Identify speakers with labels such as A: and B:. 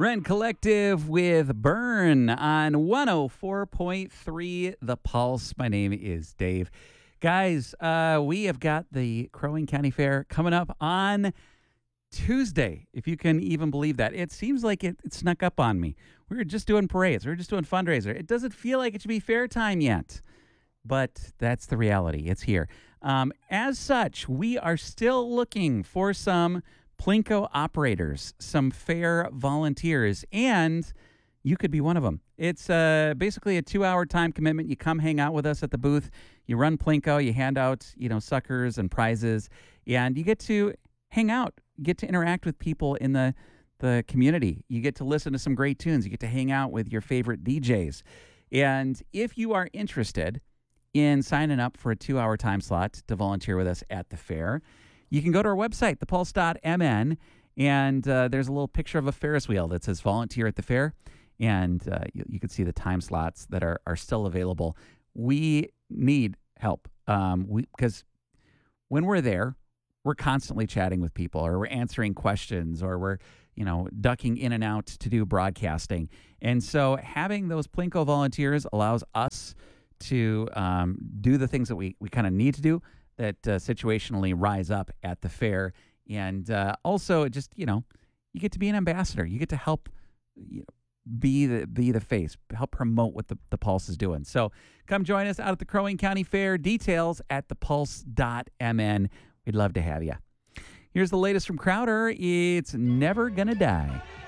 A: Rent Collective with Burn on 104.3 The Pulse. My name is Dave. Guys, we have got the Crow Wing County Fair coming up on Tuesday, if you can even believe that. It seems like it snuck up on me. We were just doing parades. We were just doing fundraiser. It doesn't feel like it should be fair time yet, but that's the reality. It's here. As such, we are still looking for some Plinko operators, some fair volunteers, and you could be one of them. It's basically a 2-hour time commitment. You come hang out with us at the booth. You run Plinko. You hand out, suckers and prizes, and you get to hang out. You get to interact with people in the community. You get to listen to some great tunes. You get to hang out with your favorite DJs. And if you are interested in signing up for a 2-hour time slot to volunteer with us at the fair, you can go to our website, thepulse.mn, and there's a little picture of a Ferris wheel that says volunteer at the fair, and you can see the time slots that are still available. We need help because when we're there, we're constantly chatting with people, or we're answering questions, or we're ducking in and out to do broadcasting. And so having those Plinko volunteers allows us to do the things that we kind of need to do that situationally rise up at the fair. And also just, you get to be an ambassador. You get to help be the face, help promote what the Pulse is doing. So come join us out at the Crow Wing County Fair. Details at thepulse.mn. We'd love to have you. Here's the latest from Crowder. It's Never Gonna Die.